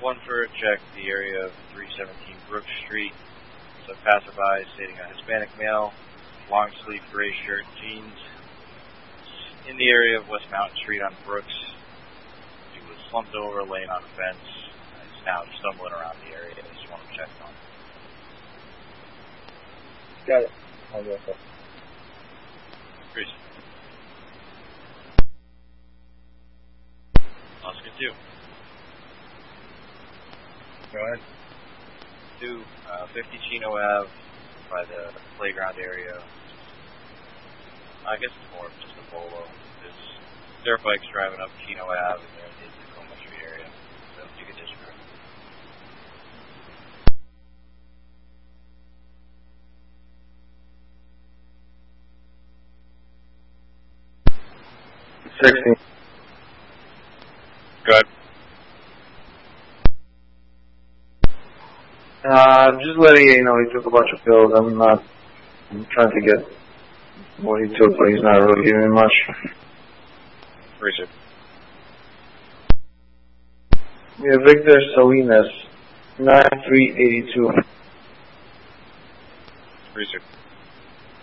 One for check the area of 317 Brooks Street. So passerby stating a Hispanic male, long sleeve gray shirt, jeans, in the area of West Mountain Street on Brooks. He was slumped over, laying on a fence. He's now stumbling around the area. I just want to check on him. Got it. I'll go for it. Appreciate Oscar 2. Go ahead. 50 Chino Ave by the playground area. I guess it's more of just a bolo. There's dirt bikes driving up Chino Ave and they're in the Tacoma Street area. So you can just drive. Go ahead. I'm just letting you know he took a bunch of pills. I'm trying to get what he took, but he's not really giving me much. Research. We have Victor Salinas, 9382. Research.